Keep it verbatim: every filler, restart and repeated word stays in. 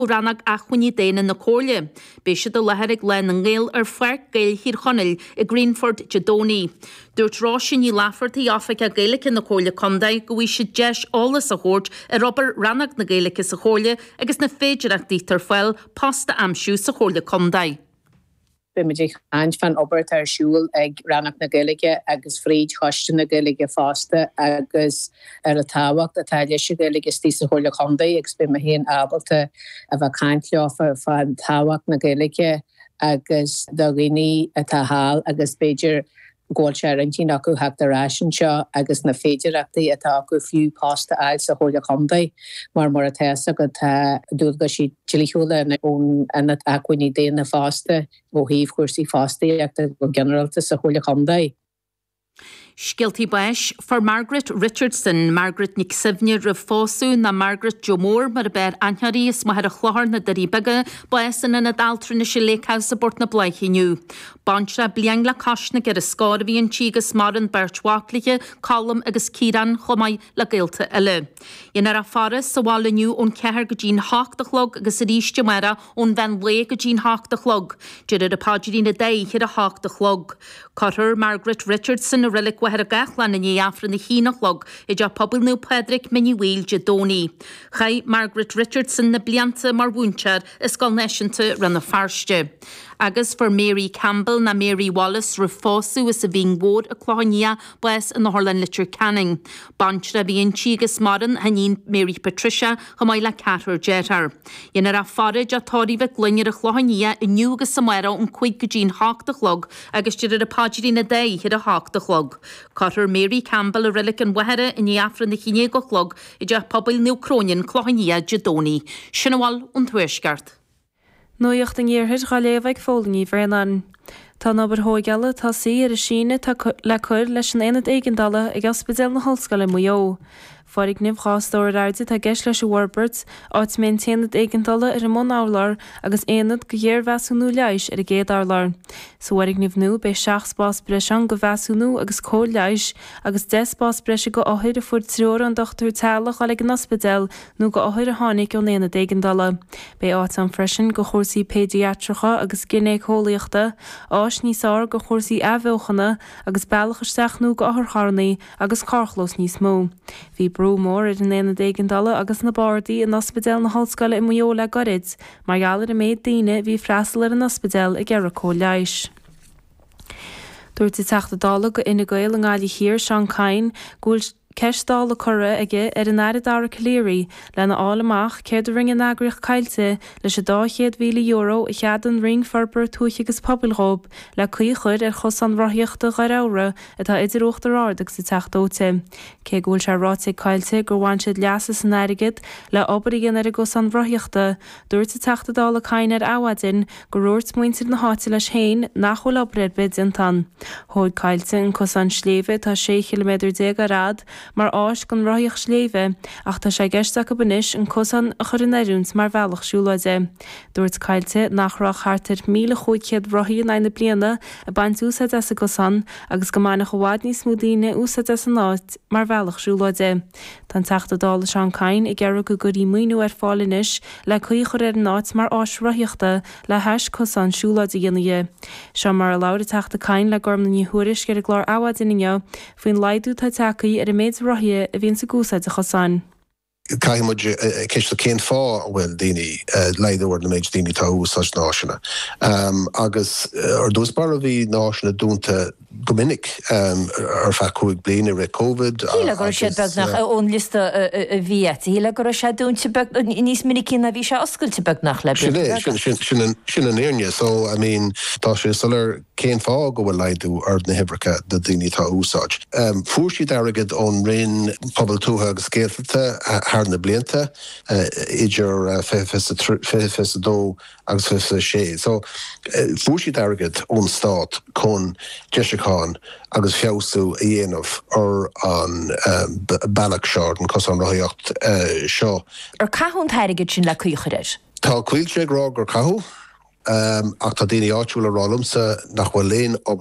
Rannag a chuinní déine na cóile. Béise do leherig le na ngéil ar fuert gail hir chonil i Greenford Jedoni. Dúirt rásin í lafartaí Africa Gaelic na cóile condaid go bhí si deis álas a chóirt a Robert Rannag na Gaelic sa cóile agus na féidirachtaí tar foiil pasta amsú sa cóile condaid. Be me dich aan van Albert ar siúl ag Rannach na Gaelige agus Fried Choiste na Gaelige fásta agus ar a táhacht a taile se Gaelige tí sa chóile condaid agus be me héan abalta a bheit caintleofa fan táhacht na Gaelige agus do riní a tahal agus Beiidir ggóil sé rintí acu hecht a rásin seo agus na féidirachtaí atá acu fiú pásta ail sa chóile condaid mar mar a teasa go tá dúd go si tilíúla ón anna acuinní déana fásta ó híomh cuasaí fástaí ag go generalta sa chóile condaid. Skilty Bash for Margaret Richardson, Margaret Nick Sivney ra fósú na Margaret Jomór mar a ber anharí is ma har a chláhar na darí bega baesan in a daltrna se leikhaus a bort na blaichiniu. Bantra bliang la casna ger a scarví an tígus mar an bertwakliche column agus Kiran chomai la gilta ele. Yen ar a faris sa walaniu on ceher go dín hach de chlog agus a ríiste mera on ven le go dín hach de chlog. Jyr a pagirín a dei hir a hach de chlog. Cotter Margaret Richardson a relic wa her a gachlan in afran na hínachlog i ja pobl nu Pedrick mini wheel Jedoni. Chai Margaret Richardson na blianta mar wúnchar is gal nesianta ran na farste. Agus for Mary Campbell na Mary Wallace refósú is a bhín wód a chlónia bes in na Horlan Litcher Canning. Bantra bhíon tígus maran hanín Mary Patricia chomai le catar jetar. Yen ar a farid a tóri bheith glunir a chlónia i nniugus samara on cuig go dín hach de chlog agus dyr ar a pagirí na dei hir a hach de chlog. Cotter Mary Campbell a relic an wehere in afran na chiné go chlog i ja pobl new Cronian chlónia Jedoni. Sinnawal on thuisgart. Nuocht an ggéirthid gá léomh fólaní bhrean. Tá nabar hógeala tá sí ar a síne le chuir leis an éad éigandala ag ospidéal na hallscoile muo. Fárig nimh chástóir airde tá geis leis Warburts áit mén téanad éigandala ar a món álar agus éanad go dhéir bheasúnú leis ar a géad álar. So warig nimh nú be seach spás breisian go bheasúnú agus có leis agus des spás breise go áthir a fud tríor an dochtúr tealach a le an ospidéal nó go áthir a tháinig ó éanad éigandala. Bé áit an freisin go chósaí pédiatracha agus gcinné chólaíochta ás níos ár go chósaí ahheochanna agus bailachaisteachnú go áthir charnaí agus carchlós níos mó. Bhí brú mór ar an éanad éigandala agus na bardaí an ospidéal na hallscoile i muo le gorid, mar geallar a méid daine bhí freastal ar an ospidéal i gcearra có leis. Dúirt i teachtadála go ina gael an gáilí hir Sean Cain gúil ceistála chora aige ar an airad ára caléirí lena álamach céir do ring an agrich cailte leis a dáchéad mhíle euro i chead an ring farber túichigus poblrób le chuí chuir ar chus an rothíochta garára atá idiróchta rádaach sa teachtóte. Cé gúil se ráte cailte gur bhain siad leasa san airigid le obaríon ar agus an rothíochta, dúirt a teachtadála Cain ar áhaidin go ruirt muintir na háte leis héin nachhfuil obreid bid an tan. Thóid cailte an cos an sléve tá sé kilometr dé a rad mar áis gon roiíoch sléve ach tá sé geisteach go banis an cosan a chur in éúns mar bhealach siúlaide. Dúirt cailte nachrach hartar míle chuichéad roií na bliana a baint úsad as a cosan agus gomána chohád níos smúdíine úsad as an áit mar bhealach siúlaide. Tá teachtadála Sean Cain i gcearra go gurí muoinú ar fálinis le chuí chur ar an áit mar ás roiíochta le heis cosan siúlaide dhéanaige. Se mar a láir teachta Cain le gorm na níhuairis gur a glár áhad inine faoin leidú tá tacaí ar a méid roithie a bhíonn sa gúsáid a chosán. Caimid ceiste cén fá bhfuil daoine leidiúir na méid daoine tá úsáid náisina. Agus ar dús bar a bhí náisina dúnta go minic ar fe chuig bliana ar Covid. Híle gur sé beagnach ón lista a bhíat. Híle gur sé dúnta níos minic na bhí sé oscailte beagnach le. Sin an éirne, so I mean tá sé sulir cén fá go bhfuil leidú ar na Hebracha de daoine tá úsáid. Fuair siad airgid ón rinn pobl tútha agus scéalta thar na blianta idir fé dó agus fé sé. So fuair siad airgid ón stát chun Jessicaán agus fiosú a dhéanamh ar an bailach seár an cos an roithíocht seo. Ar cathún thairigid sin le cuicheir? Tá cuilte rá gur cathú ach tá daoine áitiúil a rálamsa nach bhfuil léon